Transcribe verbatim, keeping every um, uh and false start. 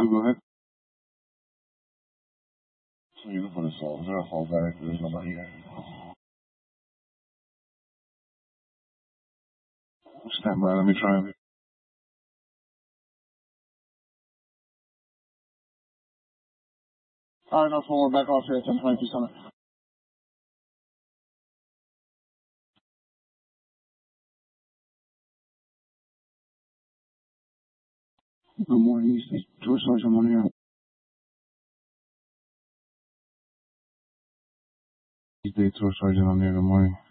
No, go ahead. So you're looking for the salt. Is there a fallback? There's nobody here. Stand by. Let me try it. All right, I'll forward back off here at ten twenty-two Summit. Good morning, East Tour Sergeant one here. East Day Tour Sergeant on there. Good morning.